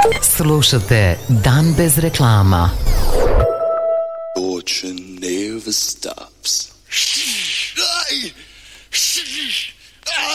Slušate Dan bez reklama. Fortune never stops. Aj!